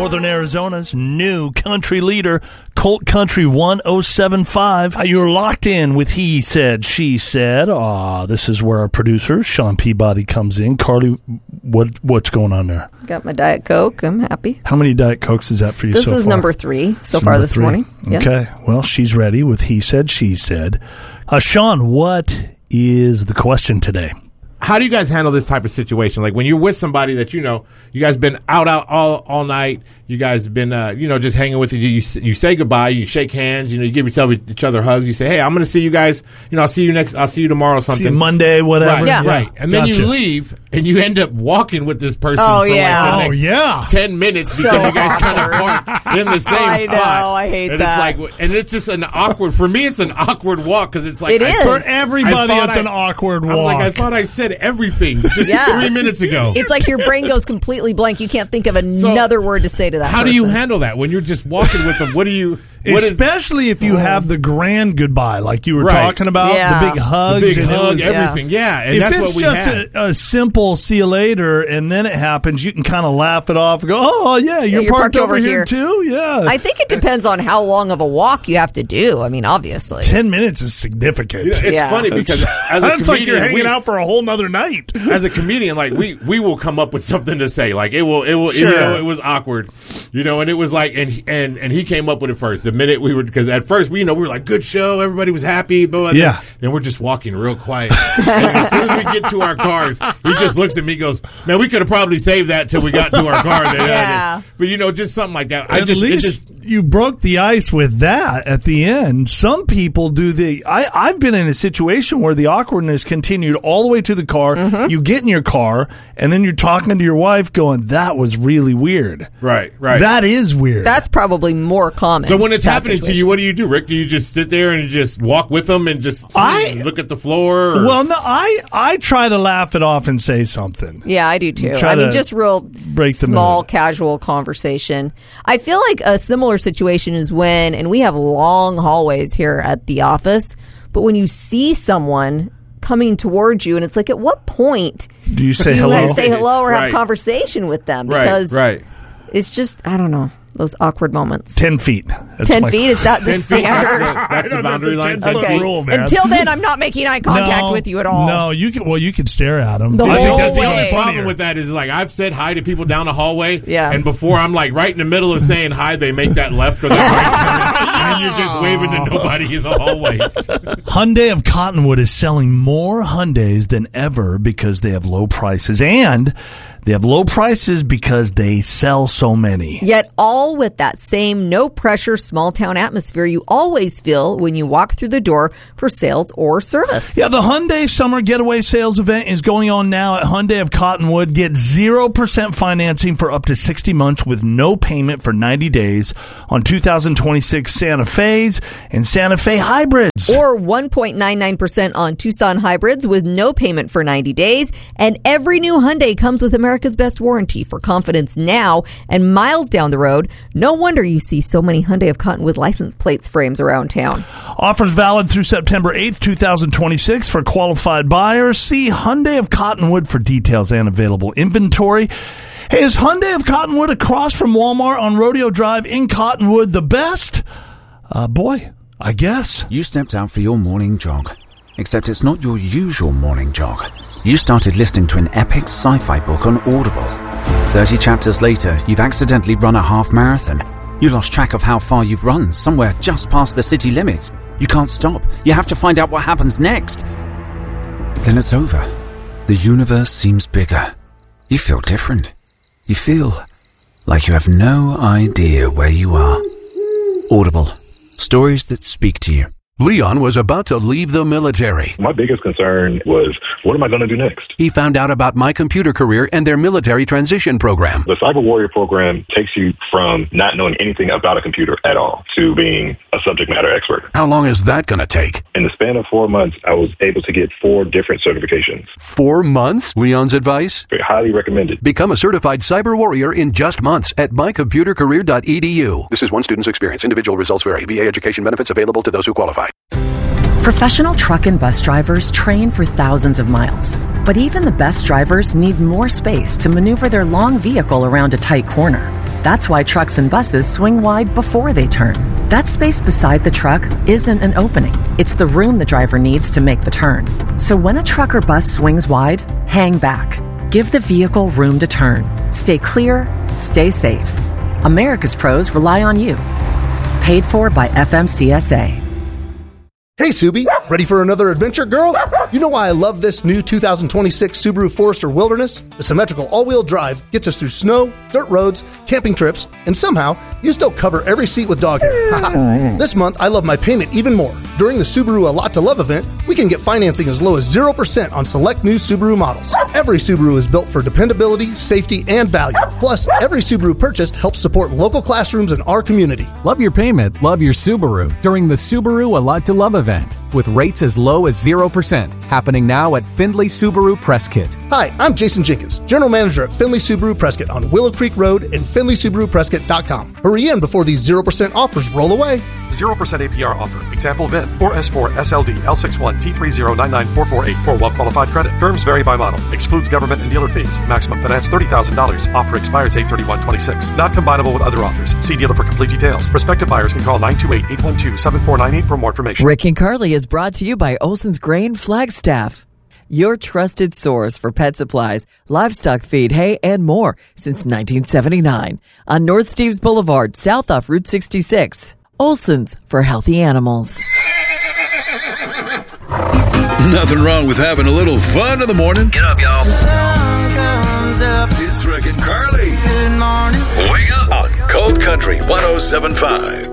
Northern Arizona's new country leader, Colt Country 107.5. You're locked in with He Said, She Said. This is where our producer, Sean Peabody, comes in. Carly, what's going on there? Got my Diet Coke. I'm happy. How many Diet Cokes is that for you so far? This is number 3 so far this morning. Yep. Okay. Well, she's ready with He Said, She Said. Sean, what is the question today? How do you guys handle this type of situation? Like when you're with somebody that you know, you guys been out all night. You guys have been, just hanging with you say goodbye. You shake hands. You give each other hugs. You say, "Hey, I'm going to see you guys. I'll see you tomorrow." Something. See you Monday, whatever. Right, yeah. Right. And then you leave, and you end up walking with this person for the next 10 minutes because you guys kind of parked in the same spot. I know. I hate that. And it's just an awkward. For me, it's an awkward walk because it's like it is. For everybody, it's an awkward walk. I thought I said everything just 3 minutes ago. It's like your brain goes completely blank. You can't think of another word to say to that How person. do you handle that when you're just walking with them? What do you... Especially if you have the grand goodbye, like you were talking about, the big hugs, everything. And if that's it's what we just had. a simple see you later, and then it happens, you can kind of laugh it off and go, "Oh yeah, you're parked over here too." Yeah, I think it depends on how long of a walk you have to do. I mean, obviously, 10 minutes is significant. It's funny because as a comedian, it's like you're hanging out for a whole nother night. As a comedian, like we will come up with something to say. Like it will. Sure. It was awkward, and it was like, and he came up with it first. The minute we were, because at first we were like, good show, everybody was happy, but then we're just walking real quiet. And as soon as we get to our cars, he just looks at me, goes, "Man, we could have probably saved that till we got to our car." But just something like that. At least you broke the ice with that at the end. Some people do I've been in a situation where the awkwardness continued all the way to the car. Mm-hmm. You get in your car, and then you're talking to your wife going, "That was really weird." Right. That is weird. That's probably more common. So when it's happening to you, what do you do, Rick? Do you just sit there and you just walk with them and just look at the floor? Or? Well, no, I try to laugh it off and say something. Yeah, I do too. Just real small, casual conversation. I feel like a similar situation is when, and we have long hallways here at the office, but when you see someone coming towards you, and it's like, at what point do you say hello? Say hello or have conversation with them? Because it's just, I don't know, those awkward moments. 10 feet. 10 feet? Is that the standard? That's the boundary line. That's the rule, man. Until then, I'm not making eye contact with you at all. No, you can stare at them. I think that's the only problem with that is, like, I've said hi to people down the hallway, and before I'm like right in the middle of saying hi, they make that left or that right turn, and you're just waving to nobody in the hallway. Hyundai of Cottonwood is selling more Hyundais than ever because they have low prices, and they have low prices because they sell so many. Yet all with that same no-pressure, small-town atmosphere you always feel when you walk through the door for sales or service. Yeah, the Hyundai Summer Getaway Sales event is going on now at Hyundai of Cottonwood. Get 0% financing for up to 60 months with no payment for 90 days on 2026 Santa Fe's and Santa Fe hybrids. Or 1.99% on Tucson hybrids with no payment for 90 days. And every new Hyundai comes with America's best warranty for confidence now and miles down the road. No wonder you see so many Hyundai of Cottonwood license plates frames around town. Offers valid through September 8th, 2026 for qualified buyers. See Hyundai of Cottonwood for details and available inventory. Hey, is Hyundai of Cottonwood across from Walmart on Rodeo Drive in Cottonwood the best? Boy, I guess. You stepped out for your morning jog, except it's not your usual morning jog. You started listening to an epic sci-fi book on Audible. 30 chapters later, you've accidentally run a half marathon. You lost track of how far you've run, somewhere just past the city limits. You can't stop. You have to find out what happens next. Then it's over. The universe seems bigger. You feel different. You feel like you have no idea where you are. Audible. Stories that speak to you. Leon was about to leave the military. My biggest concern was, what am I going to do next? He found out about My Computer Career and their military transition program. The Cyber Warrior program takes you from not knowing anything about a computer at all to being a subject matter expert. How long is that going to take? In the span of 4 months, I was able to get 4 different certifications. 4 months? Leon's advice? Highly recommended. Become a certified cyber warrior in just months at mycomputercareer.edu. This is one student's experience. Individual results vary. VA education benefits available to those who qualify. Professional truck and bus drivers train for thousands of miles. But even the best drivers need more space to maneuver their long vehicle around a tight corner. That's why trucks and buses swing wide before they turn. That space beside the truck isn't an opening. It's the room the driver needs to make the turn. So when a truck or bus swings wide, hang back. Give the vehicle room to turn. Stay clear, stay safe. America's pros rely on you. Paid for by FMCSA. Hey, Subi, ready for another adventure, girl? You know why I love this new 2026 Subaru Forester Wilderness? The symmetrical all-wheel drive gets us through snow, dirt roads, camping trips, and somehow you still cover every seat with dog hair. This month, I love my payment even more. During the Subaru A Lot to Love event, we can get financing as low as 0% on select new Subaru models. Every Subaru is built for dependability, safety, and value. Plus, every Subaru purchased helps support local classrooms in our community. Love your payment, love your Subaru during the Subaru A Lot to Love event with rates as low as 0%, happening now at Findlay Subaru Prescott. Hi, I'm Jason Jenkins, General Manager at Findlay Subaru Prescott on Willow Creek Road and FindlaySubaruPrescott.com. Hurry in before these 0% offers roll away. 0% APR offer. Example VIN 4S4 SLD L61 T3099448 for well-qualified credit. Terms vary by model. Excludes government and dealer fees. Maximum finance $30,000. Offer expires 8/31/26. Not combinable with other offers. See dealer for complete details. Prospective buyers can call 928-812-7498 for more information. Rick and Carly is brought to you by Olson's Grain Flagstaff, your trusted source for pet supplies, livestock feed, hay, and more since 1979. On North Steves Boulevard, south off Route 66. Olson's for healthy animals. Nothing wrong with having a little fun in the morning. Get up, y'all. The sun comes up. It's Rick and Carly. Good morning. Wake up on Cold Country 107.5.